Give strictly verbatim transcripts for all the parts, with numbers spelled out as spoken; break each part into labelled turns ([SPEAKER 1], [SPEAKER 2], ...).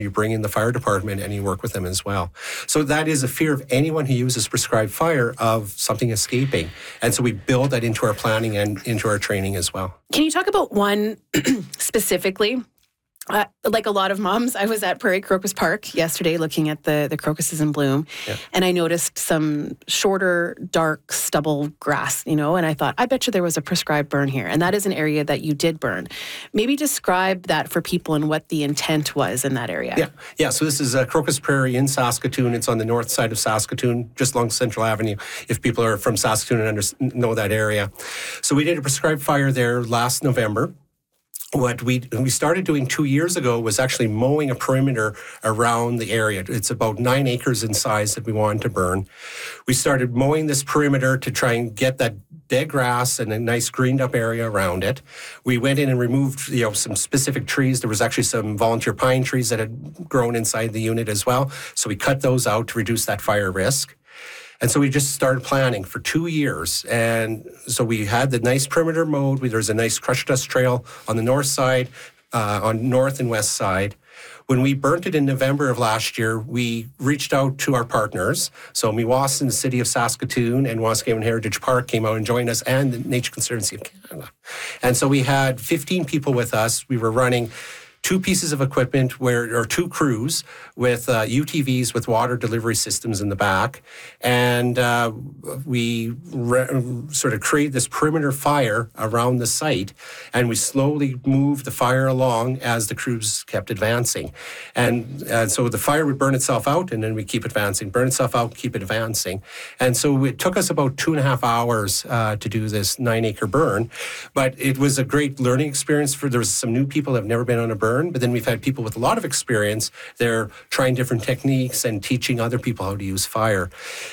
[SPEAKER 1] You bring in the fire department and you work with them as well. So that is a fear of anyone who uses prescribed fire of something escaping. And so we build that into our planning and into our training as well.
[SPEAKER 2] Can you talk about one specifically? Uh, like a lot of moms, I was at Prairie Crocus Park yesterday looking at the, the crocuses in bloom, yeah. and I noticed some shorter, dark stubble grass, you know, and I thought, I bet you there was a prescribed burn here. And that is an area that you did burn. Maybe describe that for people and what the intent was in that area.
[SPEAKER 1] Yeah, yeah. So this is uh, Crocus Prairie in Saskatoon. It's on the north side of Saskatoon, just along Central Avenue, if people are from Saskatoon and under, know that area. So we did a prescribed fire there last November. What we we started doing two years ago was actually mowing a perimeter around the area. It's about nine acres in size that we wanted to burn. We started mowing this perimeter to try and get that dead grass and a nice greened up area around it. We went in and removed, you know, some specific trees. There was actually some volunteer pine trees that had grown inside the unit as well. So we cut those out to reduce that fire risk. And so we just started planning for two years. And so we had the nice perimeter mowed. There was a nice crushed dust trail on the north side, uh, on north and west side. When we burnt it in November of last year, we reached out to our partners. So Meewasin, the City of Saskatoon, and Waskawan Heritage Park came out and joined us, and the Nature Conservancy of Canada. And so we had fifteen people with us. We were running two pieces of equipment where, or two crews with uh, U T Vs with water delivery systems in the back. And uh, we re- sort of created this perimeter fire around the site. And we slowly moved the fire along as the crews kept advancing. And, and so the fire would burn itself out, and then we keep advancing, burn itself out, keep it advancing. And so it took us about two and a half hours uh, to do this nine acre burn. But it was a great learning experience for, there was some new people that have never been on a burn. But then we've had people with a lot of experience. They're trying different techniques and teaching other people how to use fire.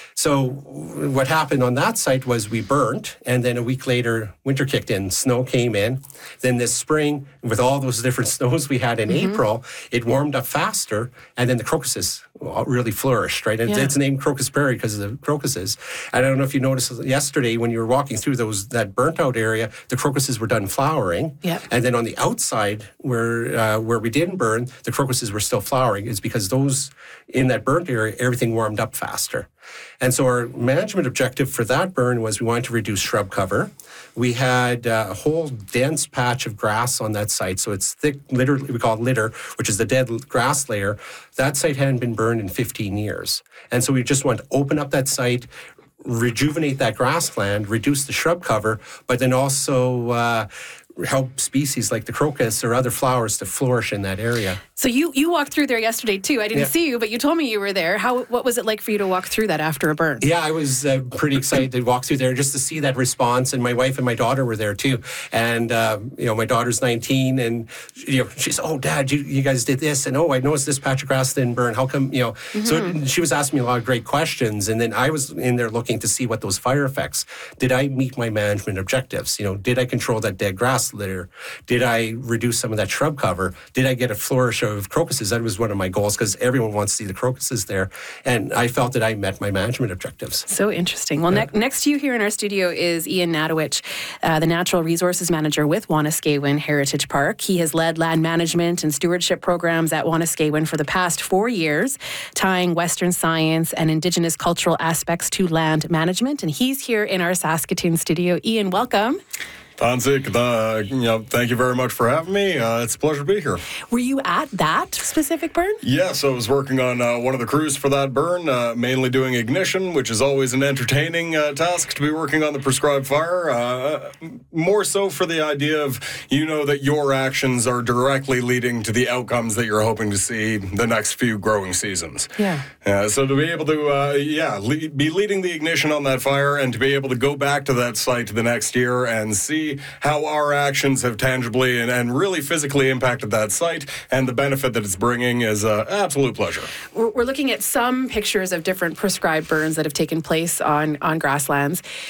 [SPEAKER 1] So what happened on that site was we burnt, and then a week later, winter kicked in, snow came in. Then this spring, with all those different snows we had in mm-hmm. April, it warmed up faster, and then the crocuses really flourished, right? And yeah. it's named Crocus Prairie because of the crocuses. And I don't know if you noticed yesterday when you were walking through those that burnt out area, the crocuses were done flowering.
[SPEAKER 2] Yep.
[SPEAKER 1] And then on the outside where uh, where we didn't burn, the crocuses were still flowering. It's because those in that burnt area, everything warmed up faster. And so our management objective for that burn was we wanted to reduce shrub cover. We had uh, a whole dense patch of grass on that site. So it's thick, literally, we call it litter, which is the dead grass layer. That site hadn't been burned in fifteen years. And so we just want to open up that site, rejuvenate that grassland, reduce the shrub cover, but then also uh, help species like the crocus or other flowers to flourish in that area.
[SPEAKER 2] So you you walked through there yesterday too. I didn't yeah. see you, but you told me you were there. How what was it like for you to walk through that after a burn?
[SPEAKER 1] Yeah, I was uh, pretty excited to walk through there just to see that response. And my wife and my daughter were there too. And uh, you know, my daughter's nineteen, and you know, she said, "Oh, Dad, you, you guys did this, and oh, I noticed this patch of grass didn't burn. How come?" You know, mm-hmm. so she was asking me a lot of great questions, and then I was in there looking to see what those fire effects. Did I meet my management objectives? You know, did I control that dead grass litter? Did I reduce some of that shrub cover? Did I get a flourish of crocuses? That was one of my goals because everyone wants to see the crocuses there. And I felt that I met my management objectives.
[SPEAKER 2] So interesting. Well, yeah. ne- next to you here in our studio is Ian Natowich, uh, the Natural Resources Manager with Waskawan Heritage Park. He has led land management and stewardship programs at Waskawan for the past four years, tying Western science and Indigenous cultural aspects to land management. And he's here in our Saskatoon studio. Ian, welcome.
[SPEAKER 3] Tansik, uh, you know, thank you very much for having me. Uh, it's a pleasure to be here.
[SPEAKER 2] Were you at that specific burn?
[SPEAKER 3] Yeah, so I was working on uh, one of the crews for that burn, uh, mainly doing ignition, which is always an entertaining uh, task to be working on the prescribed fire. Uh, more so for the idea of, you know, that your actions are directly leading to the outcomes that you're hoping to see the next few growing seasons.
[SPEAKER 2] Yeah.
[SPEAKER 3] Uh, so to be able to, uh, yeah, le- be leading the ignition on that fire and to be able to go back to that site the next year and see how our actions have tangibly and, and really physically impacted that site and the benefit that it's bringing is an absolute pleasure.
[SPEAKER 2] We're, we're looking at some pictures of different prescribed burns that have taken place on, on grasslands.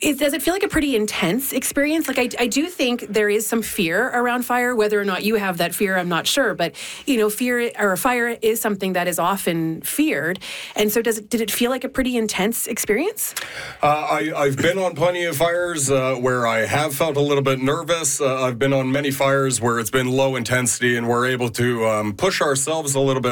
[SPEAKER 2] It, does it feel like a pretty intense experience? Like, I, I do think there is some fear around fire. Whether or not you have that fear, I'm not sure. But, you know, fear or fire is something that is often feared. And so does it, did it feel like a pretty intense experience?
[SPEAKER 3] Uh, I, I've been on plenty of fires uh, where I have felt a little bit nervous. Uh, I've been on many fires where it's been low intensity and we're able to um, push ourselves a little bit